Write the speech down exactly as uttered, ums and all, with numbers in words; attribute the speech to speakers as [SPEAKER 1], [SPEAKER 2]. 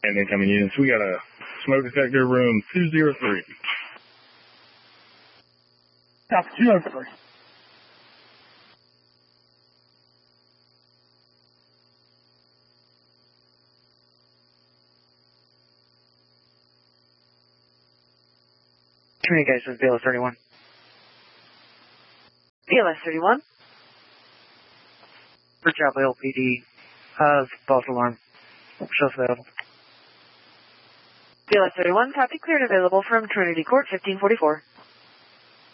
[SPEAKER 1] And incoming units, we got a smoke detector, room two oh three.
[SPEAKER 2] Copy, two oh three.
[SPEAKER 3] Communications with B L S thirty-one.
[SPEAKER 4] B L S thirty-one.
[SPEAKER 3] For Chapel Hill P D. Has false alarm. Shows available.
[SPEAKER 4] B L S thirty-one, copy, cleared available from Trinity Court, fifteen forty-four.